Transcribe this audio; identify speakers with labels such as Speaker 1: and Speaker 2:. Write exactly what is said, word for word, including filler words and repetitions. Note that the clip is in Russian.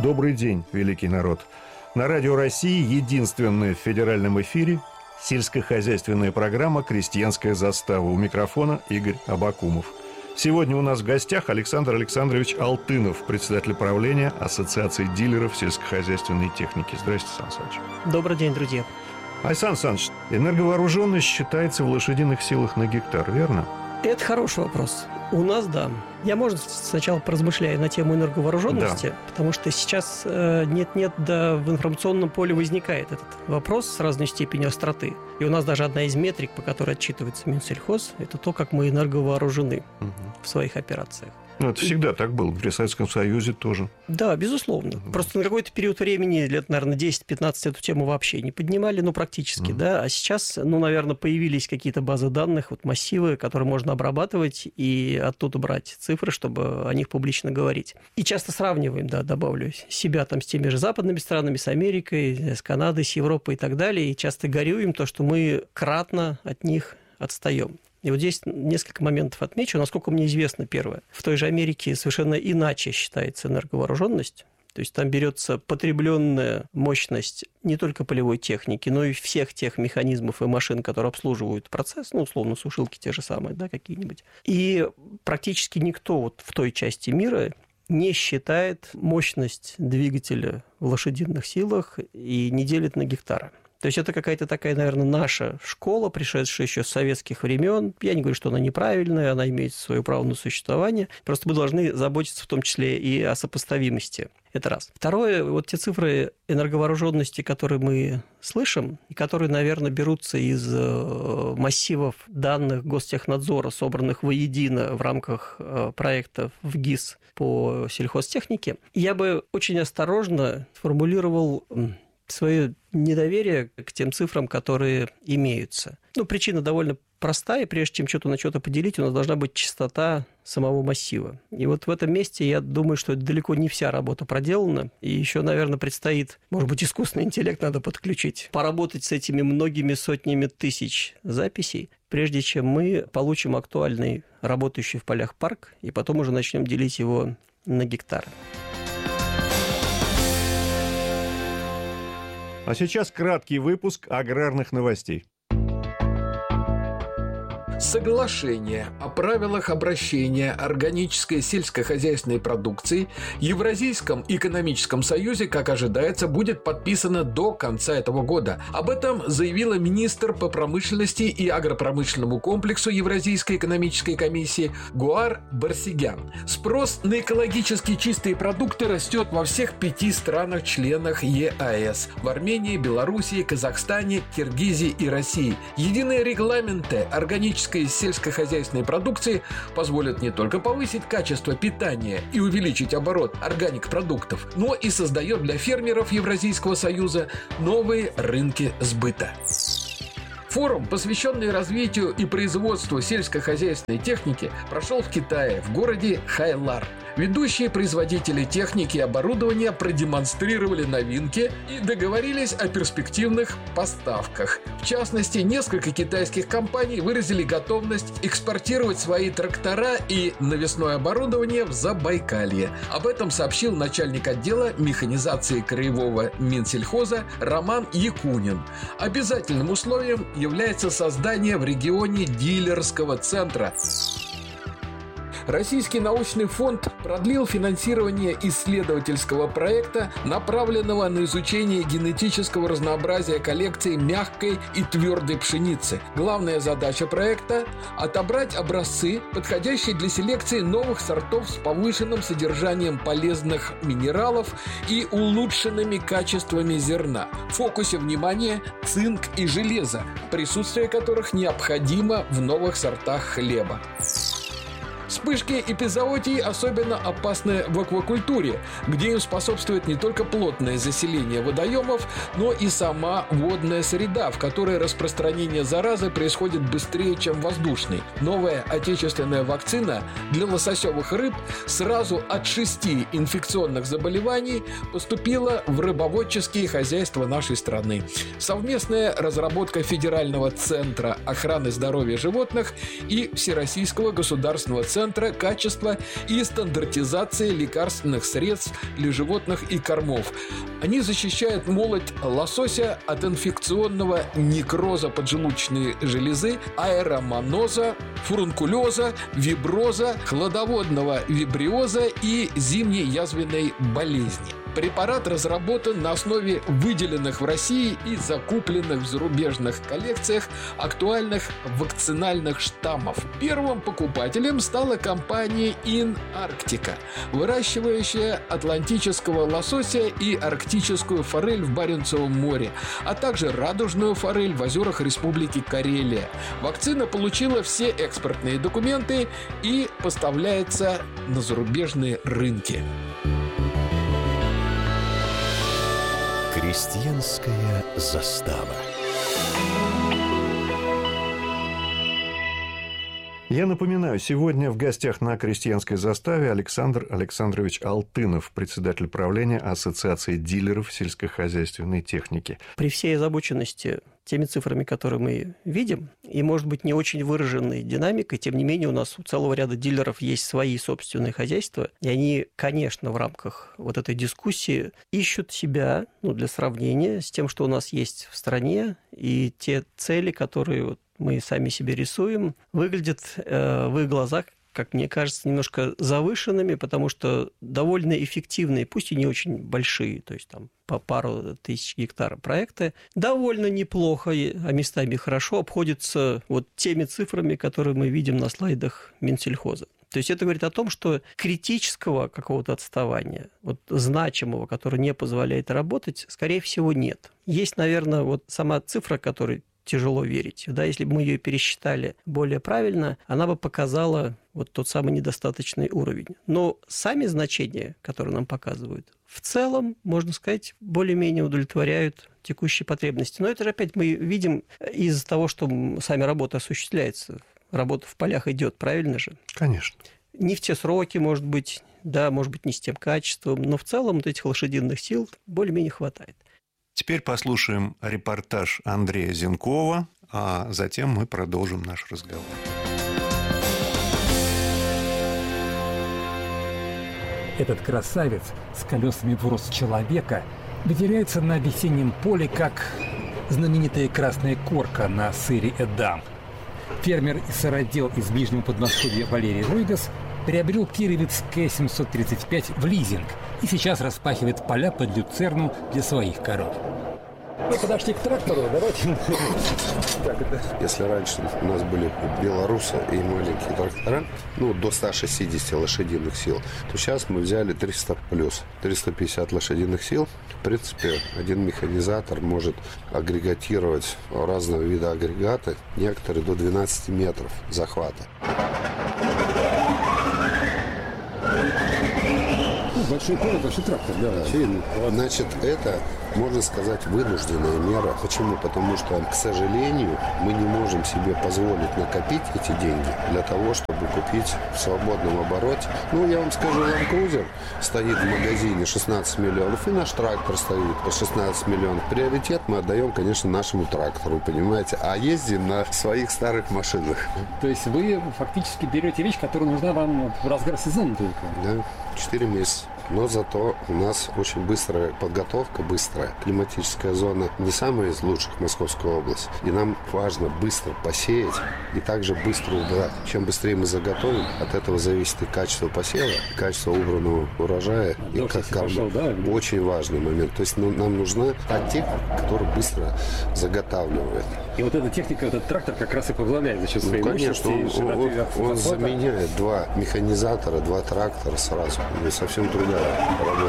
Speaker 1: Добрый день, великий народ. На Радио России единственная в федеральном эфире сельскохозяйственная программа «Крестьянская застава». У микрофона Игорь Абакумов. Сегодня у нас в гостях Александр Александрович Алтынов, председатель правления Ассоциации дилеров сельскохозяйственной техники. Здравствуйте, Сан Саныч.
Speaker 2: Добрый день, друзья.
Speaker 1: Александр Александрович, энерговооруженность считается в лошадиных силах на гектар, верно?
Speaker 2: Это хороший вопрос. У нас, да. Я, может, сначала поразмышляю на тему энерговооруженности, да. Потому что сейчас э, нет-нет, да в информационном поле возникает этот вопрос с разной степенью остроты. И у нас даже одна из метрик, по которой отчитывается Минсельхоз, это то, как мы энерговооружены угу. в своих операциях.
Speaker 1: Ну, это всегда так было, при Советском Союзе тоже.
Speaker 2: Да, безусловно. Mm-hmm. Просто на какой-то период времени, лет, наверное, десять-пятнадцать, эту тему вообще не поднимали, ну, практически, mm-hmm. да. А сейчас, ну, наверное, появились какие-то базы данных, вот массивы, которые можно обрабатывать и оттуда брать цифры, чтобы о них публично говорить. И часто сравниваем, да, добавлю, себя там с теми же западными странами, с Америкой, с Канадой, с Европой и так далее, и часто горюем то, что мы кратно от них отстаем. И вот здесь несколько моментов отмечу. Насколько мне известно, первое, в той же Америке совершенно иначе считается энерговооруженность. То есть там берется потребленная мощность не только полевой техники, но и всех тех механизмов и машин, которые обслуживают процесс, ну, условно, сушилки те же самые, да, какие-нибудь. И практически никто вот в той части мира не считает мощность двигателя в лошадиных силах и не делит на гектары. То есть это какая-то такая, наверное, наша школа, пришедшая еще с советских времен. Я не говорю, что она неправильная, она имеет свое право на существование. Просто мы должны заботиться в том числе и о сопоставимости. Это раз. Второе, вот те цифры энерговооруженности, которые мы слышим, и которые, наверное, берутся из массивов данных Гостехнадзора, собранных воедино в рамках проекта в ГИС по сельхозтехнике, я бы очень осторожно сформулировал свое недоверие к тем цифрам, которые имеются. Ну, причина довольно простая. Прежде чем что-то на что-то поделить, у нас должна быть частота самого массива. И вот в этом месте я думаю, что далеко не вся работа проделана. И еще, наверное, предстоит, может быть, искусственный интеллект надо подключить, поработать с этими многими сотнями тысяч записей, прежде чем мы получим актуальный, работающий в полях парк, и потом уже начнем делить его на гектары.
Speaker 1: А сейчас краткий выпуск аграрных новостей.
Speaker 3: Соглашение о правилах обращения органической сельскохозяйственной продукции в Евразийском экономическом союзе, как ожидается, будет подписано до конца этого года. Об этом заявила министр по промышленности и агропромышленному комплексу Евразийской экономической комиссии Гуар Барсигян. Спрос на экологически чистые продукты растет во всех пяти странах-членах ЕАЭС – в Армении, Белоруссии, Казахстане, Киргизии и России. Единые регламенты органической сельскохозяйственной продукции позволят не только повысить качество питания и увеличить оборот органик-продуктов, но и создает для фермеров Евразийского союза новые рынки сбыта. Форум, посвященный развитию и производству сельскохозяйственной техники, прошел в Китае, в городе Хайлар. Ведущие производители техники и оборудования продемонстрировали новинки и договорились о перспективных поставках. В частности, несколько китайских компаний выразили готовность экспортировать свои трактора и навесное оборудование в Забайкалье. Об этом сообщил начальник отдела механизации краевого Минсельхоза Роман Якунин. Обязательным условием является создание в регионе дилерского центра. Российский научный фонд продлил финансирование исследовательского проекта, направленного на изучение генетического разнообразия коллекций мягкой и твердой пшеницы. Главная задача проекта – отобрать образцы, подходящие для селекции новых сортов с повышенным содержанием полезных минералов и улучшенными качествами зерна. В фокусе внимания цинк и железо, присутствие которых необходимо в новых сортах хлеба. Вспышки эпизоотии особенно опасны в аквакультуре, где им способствует не только плотное заселение водоемов, но и сама водная среда, в которой распространение заразы происходит быстрее, чем воздушной. Новая отечественная вакцина для лососевых рыб сразу от шести инфекционных заболеваний поступила в рыбоводческие хозяйства нашей страны. Совместная разработка Федерального центра охраны здоровья животных и Всероссийского государственного центра Центра качества и стандартизации лекарственных средств для животных и кормов. Они защищают молоть лосося от инфекционного некроза поджелудочной железы, аэромоноза, фурункулеза, виброза, хладоводного вибриоза и зимней язвенной болезни. Препарат разработан на основе выделенных в России и закупленных в зарубежных коллекциях актуальных вакцинальных штаммов. Первым покупателем стала компания Инарктика, выращивающая атлантического лосося и арктическую форель в Баренцевом море, а также радужную форель в озерах Республики Карелия. Вакцина получила все экспортные документы и поставляется на зарубежные рынки.
Speaker 4: Крестьянская застава.
Speaker 1: Я напоминаю, сегодня в гостях на крестьянской заставе Александр Александрович Алтынов, председатель правления Ассоциации дилеров сельскохозяйственной техники.
Speaker 2: При всей озабоченности теми цифрами, которые мы видим, и, может быть, не очень выраженной динамикой, тем не менее, у нас у целого ряда дилеров есть свои собственные хозяйства, и они, конечно, в рамках вот этой дискуссии ищут себя, ну, для сравнения с тем, что у нас есть в стране, и те цели, которые вот мы сами себе рисуем, выглядят э, в их глазах, как мне кажется, немножко завышенными, потому что довольно эффективные, пусть и не очень большие, то есть там по пару тысяч гектаров проекты, довольно неплохо, а местами хорошо обходятся вот теми цифрами, которые мы видим на слайдах Минсельхоза. То есть это говорит о том, что критического какого-то отставания, вот значимого, которое не позволяет работать, скорее всего, нет. Есть, наверное, вот сама цифра, которой тяжело верить. Да, если бы мы ее пересчитали более правильно, она бы показала вот тот самый недостаточный уровень. Но сами значения, которые нам показывают, в целом, можно сказать, более-менее удовлетворяют текущие потребности. Но это же опять мы видим из-за того, что сами работа осуществляется. Работа в полях идет, правильно же?
Speaker 1: Конечно.
Speaker 2: Не в те сроки, может быть, да, может быть, не с тем качеством, но в целом вот этих лошадиных сил более-менее хватает.
Speaker 1: Теперь послушаем репортаж Андрея Зенкова, а затем мы продолжим наш разговор.
Speaker 5: Этот красавец с колесами в рост человека выделяется на весеннем поле, как знаменитая красная корка на сыре Эдам. Фермер и сыродел из Ближнего Подмосковья Валерий Ройгас приобрел кировец К семьсот тридцать пять в лизинг и сейчас распахивает поля под люцерну для своих коров. Мы подошли к трактору, давайте.
Speaker 6: Если раньше у нас были белорусы и маленькие трактора, ну, до ста шестидесяти лошадиных сил, то сейчас мы взяли триста плюс, триста пятьдесят лошадиных сил. В принципе, один механизатор может агрегатировать разного вида агрегаты, некоторые до двенадцати метров захвата.
Speaker 5: Большой поле, большой трактор, да.
Speaker 6: Значит, это, можно сказать, вынужденная мера. Почему? Потому что, к сожалению, мы не можем себе позволить накопить эти деньги для того, чтобы купить в свободном обороте. Ну, я вам скажу, Land Cruiser стоит в магазине шестнадцать миллионов, и наш трактор стоит по шестнадцать миллионов. Приоритет мы отдаем, конечно, нашему трактору, понимаете, а ездим на своих старых машинах.
Speaker 5: То есть вы фактически берете вещь, которая нужна вам в разгар сезона только?
Speaker 6: Да, четыре месяца. Но зато у нас очень быстрая подготовка, быстрая. Климатическая зона не самая из лучших в Московской области. И нам важно быстро посеять и также быстро убрать. Чем быстрее мы заготовим, от этого зависит и качество посева, и качество убранного урожая. И как пошел, да? Очень важный момент. То есть ну, нам нужна та техника, которая быстро заготавливает.
Speaker 5: И вот эта техника, этот трактор как раз и позволяет за счет своей
Speaker 6: ну, конечно,
Speaker 5: мощности.
Speaker 6: Он, он, он, он заменяет два механизатора, два трактора сразу. И совсем другая работа.